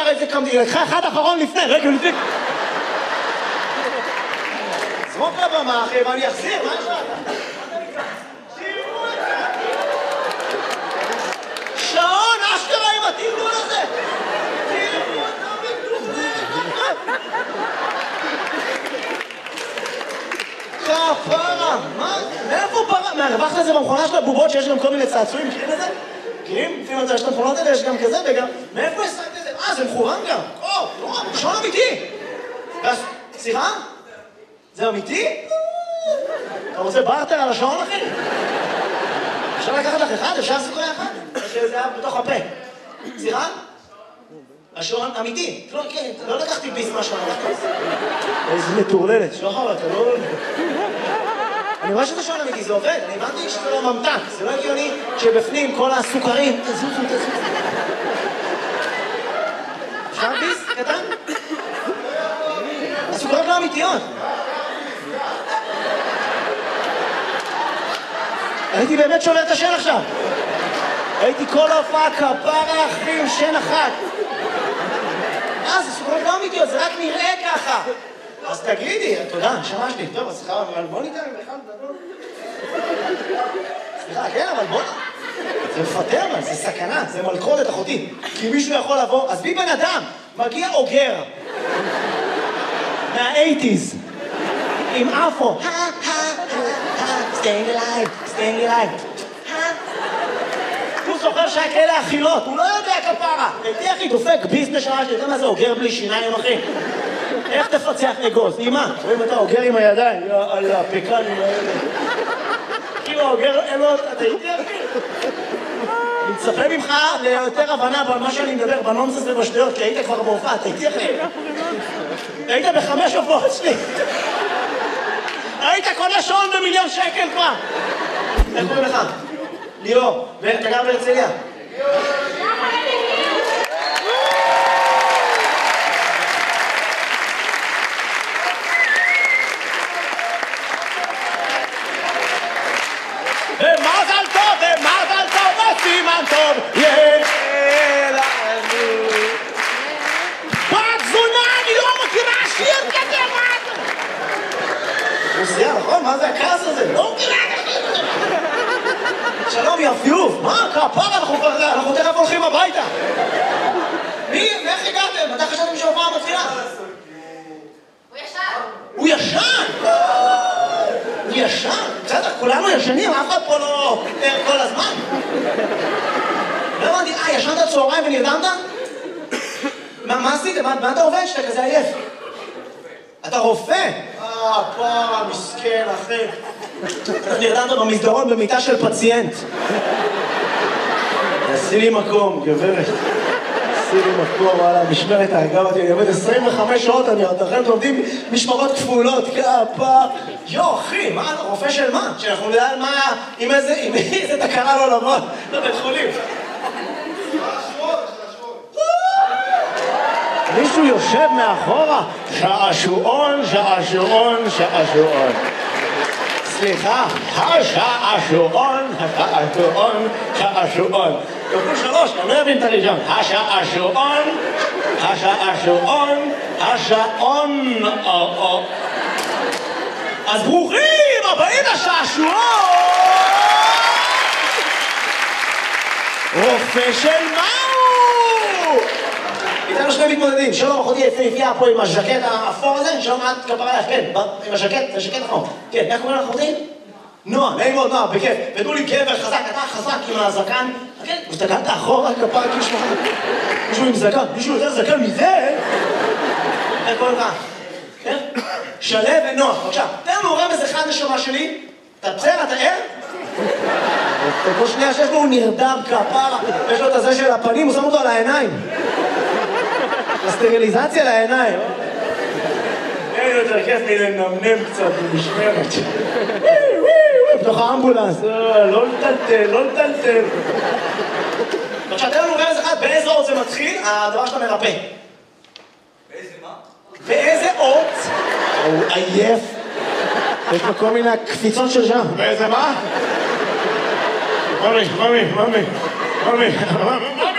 פרה, איזה קמתי, לקחה אחד אחרון לפני, רגע לפני. זרוק לבמה, אחי, ואני אחזיר, מה יש לך? שעון, אשכרה עם התרגול הזה! תראו אותה מתוכנן! כפרה, מה? מאיפה פרה? מהרווחת לזה במכונה של הבובות שיש גם כל מיני צעצועים, מכירים את זה? מכירים? לפעמים יש את המכונות האלה, יש גם כזה וגם... מאיפה השגת את זה? זה מכוון גם! שעון אמיתי! סליחה? זה אמיתי? אתה רוצה בארטר על השעון, אחי? אפשר לקחת לך אחד? אפשר לעשות אחד? שזה היה בתוך הפה. סליחה? השעון אמיתי. לא לקחתי ביס מהשעון. איזה מטורללת. שוחר, אתה לא... אני רואה שזה שעון אמיתי, זה עובד. אני הבנתי שזה לא ממתק. זה לא הגיוני שבפנים כל הסוכרים... תזוזו. אפשר ביס? קטן? הסוכרות לא אמיתיות. הייתי באמת שובר את השן עכשיו. הייתי כל ההופעה כפרה אחי עם שן אחת. זה סוכרות לא אמיתיות, זה רק נראה ככה. אז תגידי, תודה, נשמה שלי. טוב, אז סליחה, אבל בוא ניתן לך לדבר. סליחה, כן, אבל בוא... זה מפטר, אבל זה סכנה, זה מלכודת אחותי. כי מישהו יכול לבוא, אז בי בן אדם, מגיע אוגר. מה-80s. עם אפו. staying alive. הוא זוכר שהיה כאלה אכילות, הוא לא יודע כפרה. הייתי אחי דופק ביס נשמה שלי, אתה יודע מה זה אוגר בלי שיניים אחי? איך תפצח אגוז? אימא, רואים אתה אוגר עם הידיים, על הפקנים האלה. כאילו אוגר אלות, אתה הייתי אחי? אני מצפה ממך ליותר הבנה במה שאני מדבר, בנונסס ובשטויות, כי היית כבר בהופעה, אתה הייתי אחי? היית ב5 הופעות שלי. היית קונה שעון ב1,000,000 שקל כבר. איך קוראים לך? ליאור. ואתה גר בהרצליה? ומזל טוב, וסימן טוב, יהיה לנו. בת זונה, אני לא מכירה שיר כזה, מה זה? רוסיה, נכון? מה זה הכעס הזה? לא מכירה את השיר. שלום, יפיוף. מה? כפרה, אנחנו תכף הולכים הביתה. איך הגעתם? מתי חשבתם שההופעה מתחילה? הוא ישן! הוא ישן? בסדר, כולנו ישנים, אף אחד פה לא ער כל הזמן. לא הבנתי, ישנת צהריים ונרדמת? מה עשית? מה אתה עובד שאתה כזה עייף? אתה רופא? פרה, מסכן, אחי. אתה נרדמת במסדרון במיטה של פציינט. עשי לי מקום, גברת. עשי לי מקום, וואלה, משמרת ההרגה אותי. אני עובד 25 שעות, אתם עובדים משמרות כפולות, כפה. אחי, מה אתה רופא של מה? שאנחנו נדע על מה, עם איזה תקרה לא לבוא לבית חולים. מישהו יושב מאחורה, שעשועון. סליחה, השעשועון. כפול 3, אני לא אבין את הראשון. השעון. אז ברוכים הבאים לשעשועון! רופא של מהו? איתנו שני מתמודדים, שלום אחותי יפהפייה פה עם הז'קט האפור הזה, שלום את כפרה לך, כן, עם הז'קט אפור. כן, איך קוראים לך אחותי? נועה, נעים מאוד נועה, בכיף. ותנו לי גבר חזק, אתה חזק עם הזקן. כן, הסתכלת אחורה כפרה כאילו שלך. מישהו עם זקן, מישהו יותר זקן מזה? איך קוראים לך? כן? שלב ונועה, בבקשה. תן לנו רמז אחד נשמה שלי. אתה בסדר, אתה ער? כל שנייה שיש לו הוא נרדם כפרה, יש לו את הזה של הפנים, הוא שם אותו על העיניים. הסטריליזציה לעיניים. אין יותר כיף לי לנמנם קצת במשמרת. בתוך האמבולנס, לא לטלטל. עכשיו, תן לנו רמז אחד, באיזה אות זה מתחיל, הדבר שאתה מרפא. באיזה מה? באיזה אות? הוא עייף. יש לו כל מיני קפיצות של שם. באיזה מה? ממי.